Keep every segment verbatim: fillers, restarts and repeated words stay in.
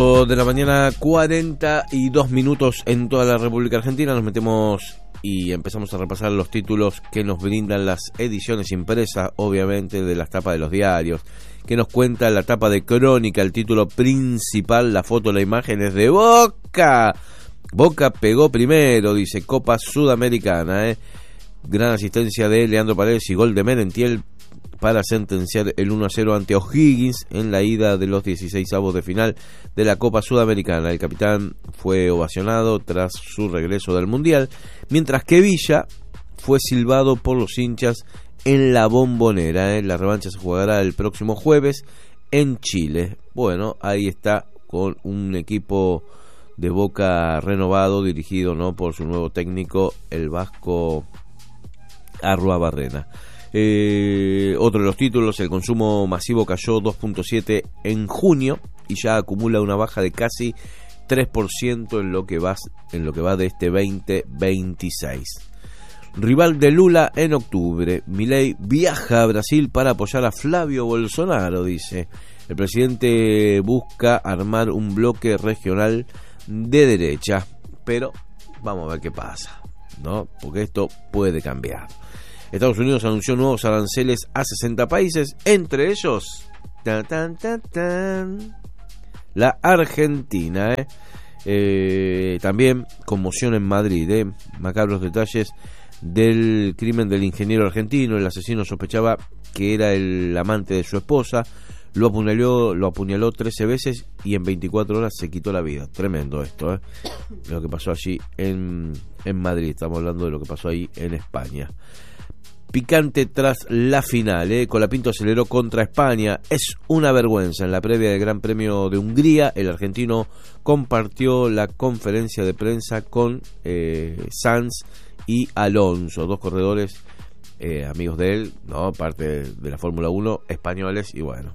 De la mañana, cuarenta y dos minutos en toda la República Argentina. Nos metemos y empezamos a repasar los títulos que nos brindan las ediciones impresas, obviamente, de las tapas de los diarios. Que nos cuenta la tapa de Crónica, el título principal, la foto, la imagen es de Boca. Boca pegó primero, dice, Copa Sudamericana, ¿eh? Gran asistencia de Leandro Paredes y gol de Merentiel para sentenciar el uno a cero ante O'Higgins en la ida de los dieciseisavos de final de la Copa Sudamericana. El capitán fue ovacionado tras su regreso del Mundial, mientras que Villa fue silbado por los hinchas en la Bombonera. ¿eh? La revancha se jugará el próximo jueves en Chile. Bueno, ahí está, con un equipo de Boca renovado, dirigido no por su nuevo técnico, el vasco Arruabarrena. Eh, otro de los títulos, el consumo masivo cayó dos punto siete en junio y ya acumula una baja de casi tres por ciento en lo que va, en lo que va de este veinte veintiséis. Rival de Lula en octubre, Milei viaja a Brasil para apoyar a Flavio Bolsonaro, dice. El presidente busca armar un bloque regional de derecha, pero vamos a ver qué pasa, ¿no? Porque esto puede cambiar. Estados Unidos anunció nuevos aranceles a sesenta países, entre ellos tan, tan, tan, tan, la Argentina. ¿eh? Eh, también conmoción en Madrid. ¿eh? Macabros detalles del crimen del ingeniero argentino. El asesino sospechaba que era el amante de su esposa. Lo apuñaló, lo apuñaló trece veces y en veinticuatro horas se quitó la vida. Tremendo esto, ¿eh? Lo que pasó allí en, en Madrid. Estamos hablando de lo que pasó ahí en España. Picante tras la final, ¿eh? Colapinto aceleró contra España. Es una vergüenza. En la previa del Gran Premio de Hungría, el argentino compartió la conferencia de prensa con eh, Sainz y Alonso, dos corredores eh, amigos de él, no, parte de, de la Fórmula uno, españoles, y bueno,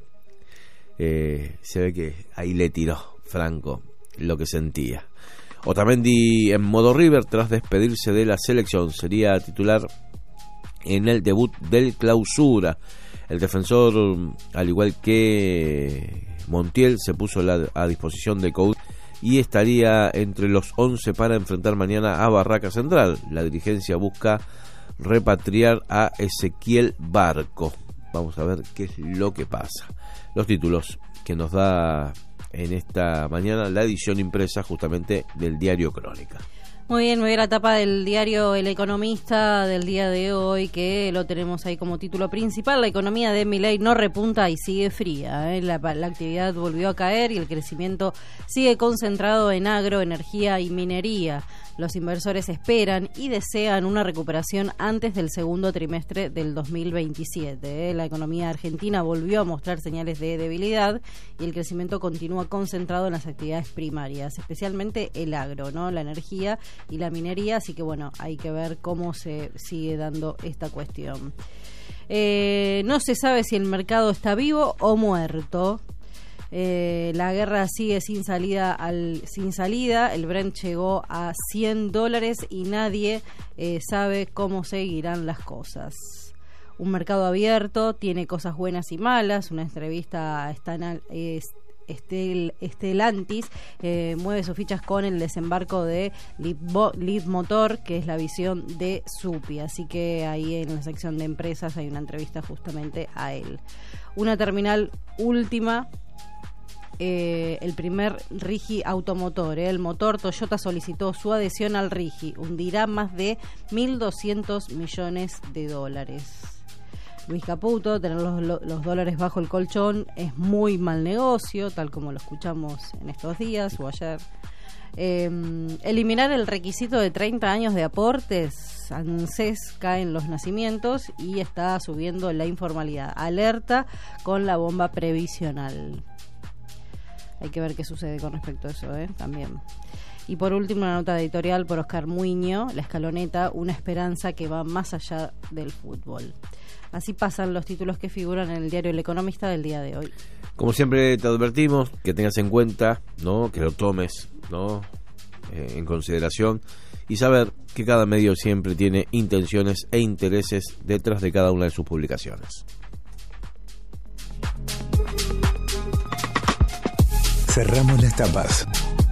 eh, se ve que ahí le tiró Franco lo que sentía. Otamendi en modo River tras despedirse de la selección, sería titular en el debut del Clausura. El defensor, al igual que Montiel, se puso la, a disposición de Coudet y estaría entre los once para enfrentar mañana a Barraca Central. La dirigencia busca repatriar a Ezequiel Barco. Vamos a ver qué es lo que pasa. Los títulos que nos da en esta mañana la edición impresa justamente del diario Crónica. Muy bien, muy bien, la tapa del diario El Economista del día de hoy, que lo tenemos ahí como título principal. La economía de Milei no repunta y sigue fría. ¿eh? La, la actividad volvió a caer y el crecimiento sigue concentrado en agro, energía y minería. Los inversores esperan y desean una recuperación antes del segundo trimestre del dos mil veintisiete. ¿eh? La economía argentina volvió a mostrar señales de debilidad y el crecimiento continúa concentrado en las actividades primarias, especialmente el agro, ¿no? La energía y la minería, así que bueno, hay que ver cómo se sigue dando esta cuestión. Eh, no se sabe si el mercado está vivo o muerto. Eh, la guerra sigue sin salida al, sin salida. El Brent llegó a cien dólares y nadie eh, sabe cómo seguirán las cosas. Un mercado abierto tiene cosas buenas y malas. Una entrevista a Stan, eh, Estel, Estelantis eh, mueve sus fichas con el desembarco de Leadmotor, que es la visión de Supi. Así que ahí en la sección de empresas hay una entrevista justamente a él. Una terminal última. Eh, el primer RIGI automotor, eh. el motor Toyota solicitó su adhesión al RIGI, hundirá más de mil doscientos millones de dólares. Luis Caputo, tener los, los dólares bajo el colchón es muy mal negocio, tal como lo escuchamos en estos días o ayer. Eh, eliminar el requisito de treinta años de aportes. ANSES cae en los nacimientos y está subiendo la informalidad. Alerta con la bomba previsional. Hay que ver qué sucede con respecto a eso, ¿eh? También. Y por último, una nota editorial por Oscar Muiño, La Escaloneta, una esperanza que va más allá del fútbol. Así pasan los títulos que figuran en el diario El Economista del día de hoy. Como siempre te advertimos que tengas en cuenta, ¿no? Que lo tomes, ¿no? Eh, en consideración y saber que cada medio siempre tiene intenciones e intereses detrás de cada una de sus publicaciones. Cerramos las tapas.